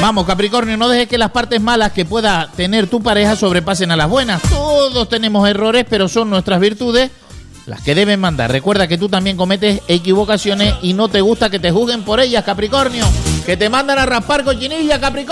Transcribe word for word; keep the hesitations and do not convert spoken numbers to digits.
Vamos, Capricornio, no dejes que las partes malas que pueda tener tu pareja sobrepasen a las buenas. Todos tenemos errores, pero son nuestras virtudes las que deben mandar. Recuerda que tú también cometes equivocaciones y no te gusta que te juzguen por ellas, Capricornio. Que te mandan a raspar cochinilla, Capricornio.